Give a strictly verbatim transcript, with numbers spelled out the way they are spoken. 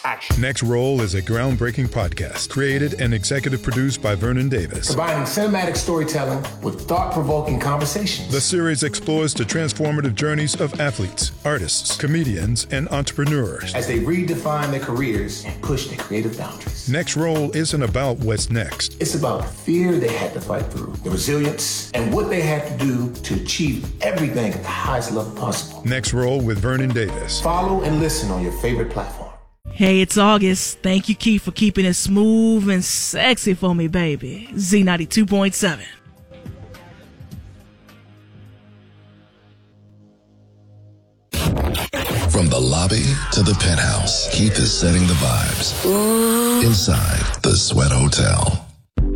action. Next Roll is a groundbreaking podcast created and executive produced by Vernon Davis. Combining cinematic storytelling with thought-provoking conversations. The series explores the transformative journeys of athletes, artists, comedians, and entrepreneurs as they redefine their careers and push their creative boundaries. Next Roll isn't about what's next. It's about the fear they had to fight through, the resilience, and what they had to do to achieve everything at the highest level possible. Next Roll with Vernon Davis. Follow and listen on your favorite platform. Hey, it's August. Thank you, Keith, for keeping it smooth and sexy for me, baby. Z ninety-two point seven. From the lobby to the penthouse, Keith is setting the vibes. Ooh. Inside the Sweat Hotel.